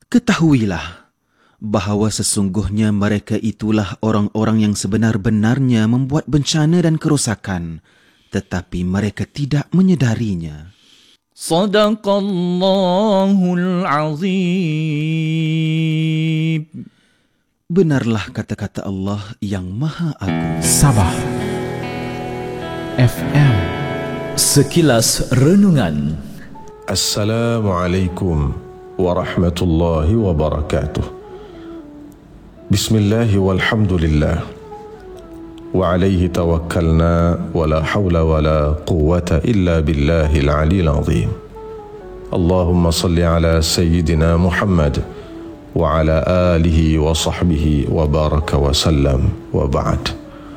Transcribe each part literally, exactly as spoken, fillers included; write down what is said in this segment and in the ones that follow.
Ketahuilah bahawa sesungguhnya mereka itulah orang-orang yang sebenar-benarnya membuat bencana dan kerosakan, tetapi mereka tidak menyedarinya. Sadaqallahul Azim. Benarlah kata-kata Allah yang Maha Agung. Sabah F M. Sekilas Renungan. Assalamualaikum warahmatullahi wabarakatuh. Bismillah walhamdulillah wa alaihi tawakkalna wa la hawla wa la quwwata illa billahil aliyil azim. Allahumma salli ala sayyidina Muhammad wa ala alihi wa sahbihi wa baraka wa sallam wa ba'd.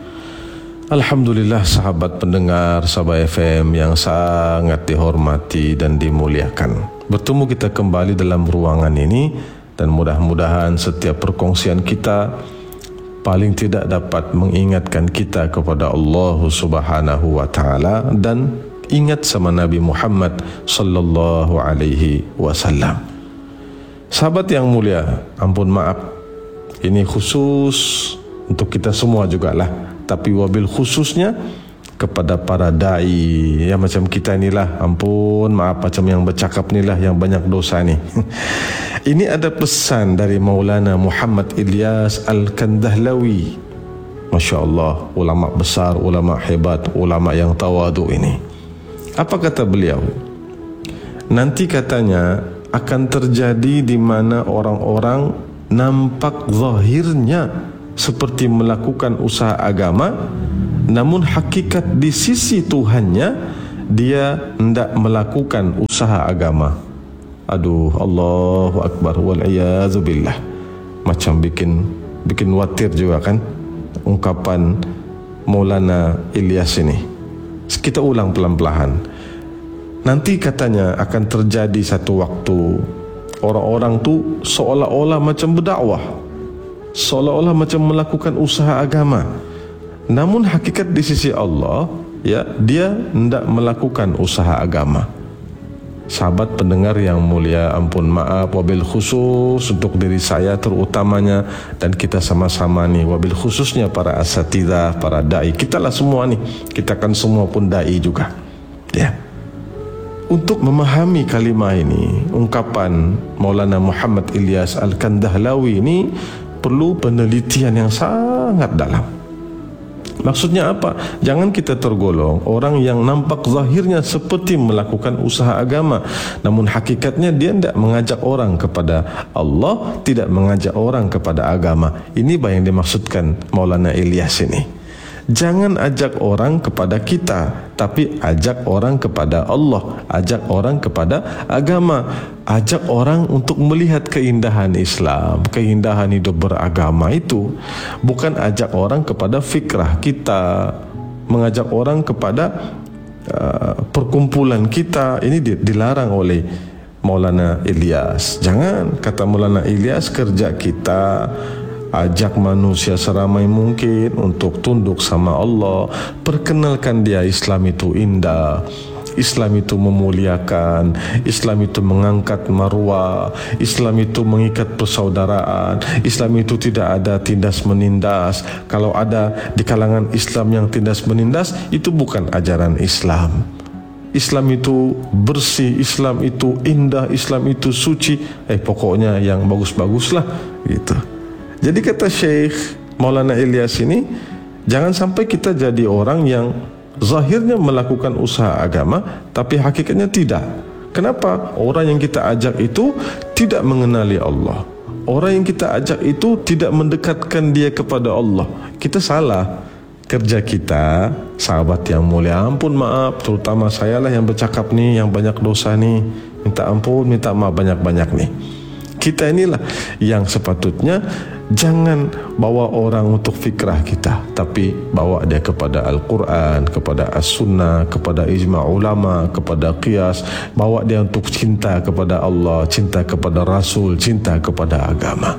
Alhamdulillah, sahabat pendengar Sabah F M yang sangat dihormati dan dimuliakan. Bertemu kita kembali dalam ruangan ini dan mudah-mudahan setiap perkongsian kita paling tidak dapat mengingatkan kita kepada Allah Subhanahu wa taala dan ingat sama Nabi Muhammad sallallahu alaihi wasallam. Sahabat yang mulia, ampun maaf, ini khusus untuk kita semua jugalah, tapi wabil khususnya kepada para da'i yang macam kita inilah. Ampun maaf, macam yang bercakap inilah yang banyak dosa ni. Ini ada pesan dari Maulana Muhammad Ilyas Al-Kandahlawi. Masya Allah, ulama besar, ulama hebat, ulama yang tawadu ini. Apa kata beliau? Nanti katanya akan terjadi di mana orang-orang nampak zahirnya seperti melakukan usaha agama, namun hakikat di sisi Tuhannya dia hendak melakukan usaha agama. Aduh, Allahu Akbar, wal-iyadzu billah. Macam bikin bikin watir juga kan ungkapan Maulana Ilyas ini. Kita ulang pelan-pelan. Nanti katanya akan terjadi satu waktu orang-orang tu seolah-olah macam berdakwah, seolah-olah macam melakukan usaha agama, namun hakikat di sisi Allah, ya, dia hendak melakukan usaha agama. Sahabat pendengar yang mulia, ampun maaf, wabil khusus untuk diri saya terutamanya, dan kita sama-sama nih, wabil khususnya para asatidzah, para da'i, kita lah semua nih, kita kan semua pun da'i juga, ya. Untuk memahami kalimah ini, ungkapan Maulana Muhammad Ilyas Al-Kandahlawi ini perlu penelitian yang sangat dalam. Maksudnya apa? Jangan kita tergolong orang yang nampak zahirnya seperti melakukan usaha agama, namun hakikatnya dia tidak mengajak orang kepada Allah, tidak mengajak orang kepada agama. Ini yang dimaksudkan Maulana Ilyas ini. Jangan ajak orang kepada kita, tapi ajak orang kepada Allah, ajak orang kepada agama, ajak orang untuk melihat keindahan Islam, keindahan hidup beragama itu. Bukan ajak orang kepada fikrah kita, mengajak orang kepada uh, perkumpulan kita. Ini dilarang oleh Maulana Ilyas. Jangan, kata Maulana Ilyas, kerja kita ajak manusia seramai mungkin untuk tunduk sama Allah. Perkenalkan dia Islam itu indah, Islam itu memuliakan, Islam itu mengangkat marwah, Islam itu mengikat persaudaraan, Islam itu tidak ada tindas menindas. Kalau ada di kalangan Islam yang tindas menindas, itu bukan ajaran Islam. Islam itu bersih, Islam itu indah, Islam itu suci. Eh pokoknya yang bagus-baguslah gitu. Jadi kata Syekh Maulana Ilyas ini, jangan sampai kita jadi orang yang zahirnya melakukan usaha agama, tapi hakikatnya tidak. Kenapa? Orang yang kita ajak itu tidak mengenali Allah. Orang yang kita ajak itu tidak mendekatkan dia kepada Allah. Kita salah. Kerja kita, sahabat yang mulia, ampun maaf, terutama saya lah yang bercakap nih, yang banyak dosa nih. Minta ampun, minta maaf banyak-banyak nih. Kita inilah yang sepatutnya jangan bawa orang untuk fikrah kita, tapi bawa dia kepada Al-Quran, kepada As-Sunnah, kepada ijma' ulama, kepada qiyas. Bawa dia untuk cinta kepada Allah, cinta kepada Rasul, cinta kepada agama.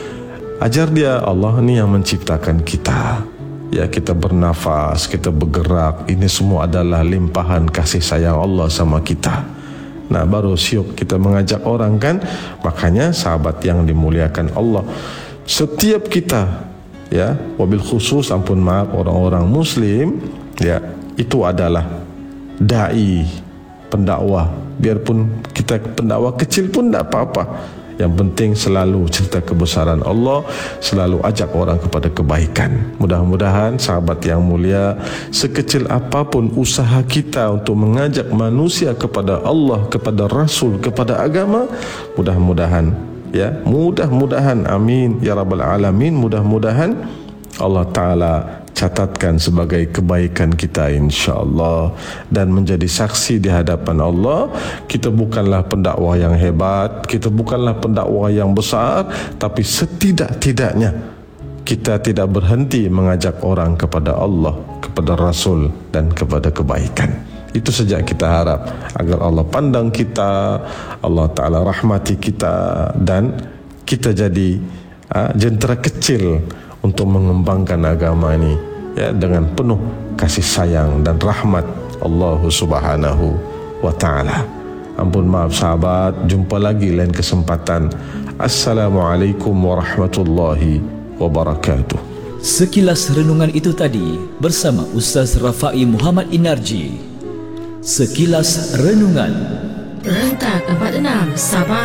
Ajar dia Allah ni yang menciptakan kita. Ya, kita bernafas, kita bergerak, ini semua adalah limpahan kasih sayang Allah sama kita. Nah, baru siap kita mengajak orang kan. Makanya sahabat yang dimuliakan Allah, setiap kita, ya, wabil khusus, ampun maaf, orang-orang muslim, ya, itu adalah dai, pendakwah. Biarpun kita pendakwah kecil pun tak apa-apa. Yang penting selalu cerita kebesaran Allah, selalu ajak orang kepada kebaikan. Mudah-mudahan sahabat yang mulia, sekecil apapun usaha kita untuk mengajak manusia kepada Allah, kepada Rasul, kepada agama, mudah-mudahan, ya, mudah-mudahan, amin ya rabbal alamin, mudah-mudahan Allah Ta'ala catatkan sebagai kebaikan kita insya-Allah, dan menjadi saksi di hadapan Allah. Kita bukanlah pendakwah yang hebat, kita bukanlah pendakwah yang besar, tapi setidak-tidaknya kita tidak berhenti mengajak orang kepada Allah, kepada Rasul, dan kepada kebaikan. Itu saja kita harap, agar Allah pandang kita, Allah Ta'ala rahmati kita, dan kita jadi uh, jentera kecil untuk mengembangkan agama ini, ya, dengan penuh kasih sayang dan rahmat Allah Subhanahu wa Ta'ala. Ampun maaf sahabat, jumpa lagi lain kesempatan. Assalamualaikum warahmatullahi wabarakatuh. Sekilas renungan itu tadi bersama Ustaz Rafai Muhammad Inarji. Sekilas renungan. Rentak empat enam Sabah